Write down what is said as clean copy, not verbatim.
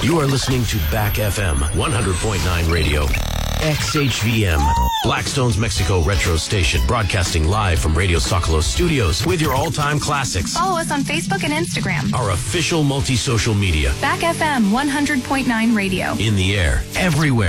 You are listening to Back FM 100.9 Radio. XHVM, Blackstone's Mexico Retro Station, broadcasting live from Radio Socolos Studios with your all-time classics. Follow us on Facebook and Instagram. Our official multi-social media. Back FM 100.9 Radio. In the air, everywhere.